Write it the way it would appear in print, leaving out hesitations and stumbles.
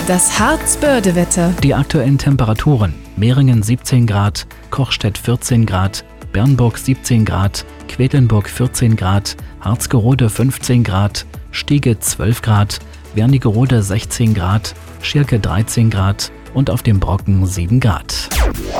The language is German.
Das Harzbörde-Wetter. Die aktuellen Temperaturen: Mehringen 17 Grad, Kochstedt 14 Grad, Bernburg 17 Grad, Quedlinburg 14 Grad, Harzgerode 15 Grad, Stiege 12 Grad, Wernigerode 16 Grad, Schirke 13 Grad und auf dem Brocken 7 Grad.